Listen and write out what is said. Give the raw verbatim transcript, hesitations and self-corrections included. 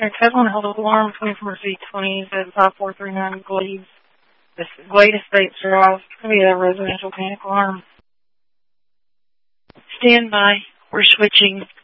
Air Kevlin held alarm twenty-four C twenty at five four three nine Glade, Glade Estates Drive. It's going to be a residential panic alarm. Stand by. We're switching.